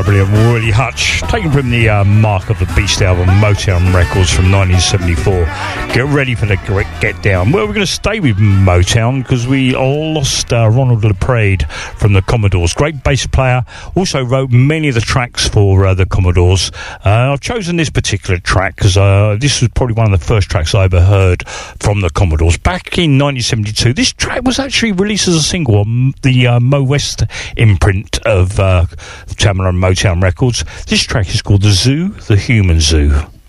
brilliant. Willie Hutch, taken from the Mark of the Beast album, Motown Records from 1974. Get ready for the Get Down. Well, we're going to stay with Motown because we lost Ronald LaPrade from the Commodores. Great bass player. Also wrote many of the tracks for the Commodores. I've chosen this particular track because this was probably one of the first tracks I ever heard from the Commodores. Back in 1972, this track was actually released as a single on the Mo West imprint of Tamla and Motown Records. This track is called The Zoo, The Human Zoo.